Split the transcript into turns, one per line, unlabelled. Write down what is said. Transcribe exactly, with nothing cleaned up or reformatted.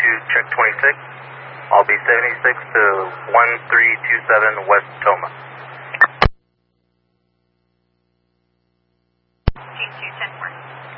two, check twenty-six. I'll be seventy-six to one three two seven West Toma.
G two ten four.